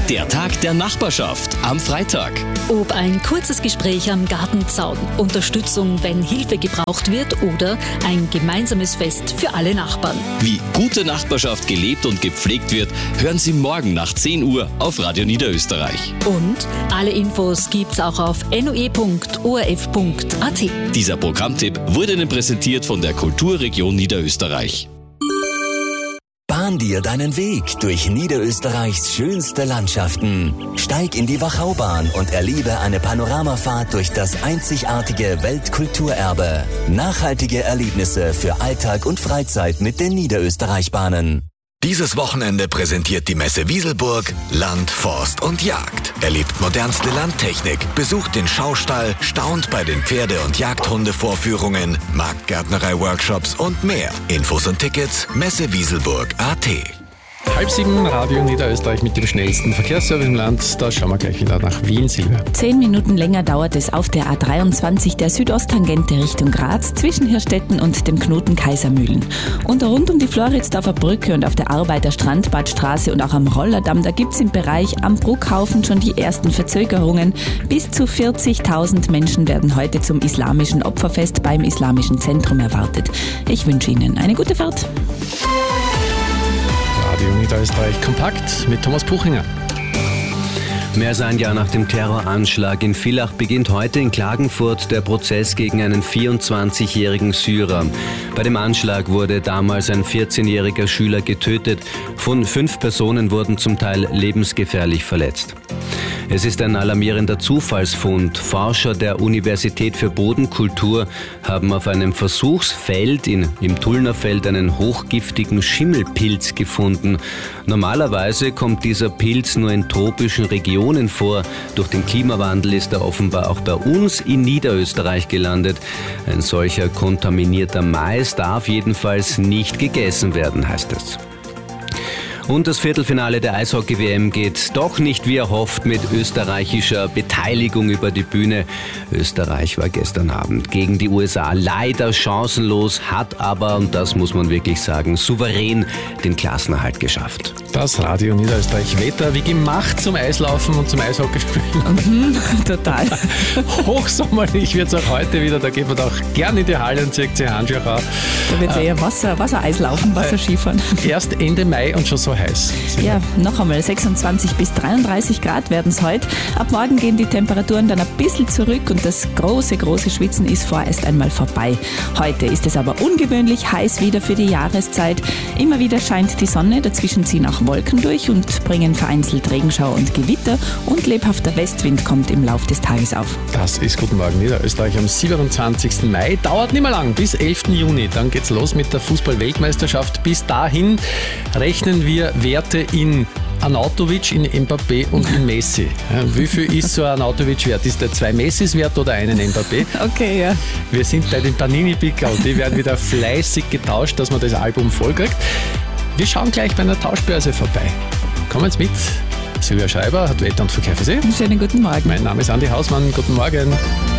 Der Tag der Nachbarschaft am Freitag. Ob ein kurzes Gespräch am Gartenzaun, Unterstützung, wenn Hilfe gebraucht wird oder ein gemeinsames Fest für alle Nachbarn. Wie gute Nachbarschaft gelebt und gepflegt wird, hören Sie morgen nach 10 Uhr auf Radio Niederösterreich. Und alle Infos gibt's auch auf noe.orf.at. Dieser Programmtipp wurde Ihnen präsentiert von der Kulturregion Niederösterreich. Bahn dir deinen Weg durch Niederösterreichs schönste Landschaften. Steig in die Wachaubahn und erlebe eine Panoramafahrt durch das einzigartige Weltkulturerbe. Nachhaltige Erlebnisse für Alltag und Freizeit mit den Niederösterreichbahnen. Dieses Wochenende präsentiert die Messe Wieselburg Land, Forst und Jagd. Erlebt modernste Landtechnik, besucht den Schaustall, staunt bei den Pferde- und Jagdhundevorführungen, Marktgärtnerei-Workshops und mehr. Infos und Tickets messewieselburg.at. 6:30, Radio Niederösterreich mit dem schnellsten Verkehrsservice im Land. Da schauen wir gleich wieder nach Wien, Silvia. 10 Minuten länger dauert es auf der A23 der Südosttangente Richtung Graz zwischen Hirstetten und dem Knoten Kaisermühlen. Und rund um die Floridsdorfer Brücke und auf der Arbeiterstrandbadstraße und auch am Rollerdamm, da gibt es im Bereich am Bruckhaufen schon die ersten Verzögerungen. Bis zu 40.000 Menschen werden heute zum islamischen Opferfest beim Islamischen Zentrum erwartet. Ich wünsche Ihnen eine gute Fahrt. Radio Niederösterreich kompakt mit Thomas Puchinger. Mehr als ein Jahr nach dem Terroranschlag in Villach beginnt heute in Klagenfurt der Prozess gegen einen 24-jährigen Syrer. Bei dem Anschlag wurde damals ein 14-jähriger Schüler getötet. Von 5 Personen wurden zum Teil lebensgefährlich verletzt. Es ist ein alarmierender Zufallsfund. Forscher der Universität für Bodenkultur haben auf einem Versuchsfeld im Tullnerfeld einen hochgiftigen Schimmelpilz gefunden. Normalerweise kommt dieser Pilz nur in tropischen Regionen vor. Durch den Klimawandel ist er offenbar auch bei uns in Niederösterreich gelandet. Ein solcher kontaminierter Mais darf jedenfalls nicht gegessen werden, heißt es. Und das Viertelfinale der Eishockey-WM geht doch nicht wie erhofft mit österreichischer Beteiligung über die Bühne. Österreich war gestern Abend gegen die USA leider chancenlos, hat aber, und das muss man wirklich sagen, souverän den Klassenerhalt geschafft. Das Radio Niederösterreich Wetter wie gemacht zum Eislaufen und zum Eishockeyspielen. Total. Hochsommerlich wird es auch heute wieder, da geht man auch gerne in die Halle und zieht sich Handschuhe auf. Da wird es eher Wassereislaufen, Wasserskifahren. Erst Ende Mai und schon so heiß. Ja, noch einmal 26 bis 33 Grad werden es heute. Ab morgen gehen die Temperaturen dann ein bisschen zurück und das große Schwitzen ist vorerst einmal vorbei. Heute ist es aber ungewöhnlich heiß wieder für die Jahreszeit. Immer wieder scheint die Sonne, dazwischen ziehen auch Wolken durch und bringen vereinzelt Regenschauer und Gewitter und lebhafter Westwind kommt im Lauf des Tages auf. Das ist Guten Morgen Niederösterreich am 27. Mai. Dauert nicht mehr lang, bis 11. Juni. Dann geht's los mit der Fußball-Weltmeisterschaft. Bis dahin rechnen wir Werte in Arnautovic, in Mbappé und in Messi. Wie viel ist so ein Arnautovic wert? Ist der 2 Messis wert oder einen Mbappé? Okay, ja. Wir sind bei den Panini-Picker und die werden wieder fleißig getauscht, dass man das Album vollkriegt. Wir schauen gleich bei einer Tauschbörse vorbei. Kommen Sie mit. Silvia Schreiber hat Wetter und Verkehr für Sie. Schönen guten Morgen. Mein Name ist Andi Hausmann. Guten Morgen.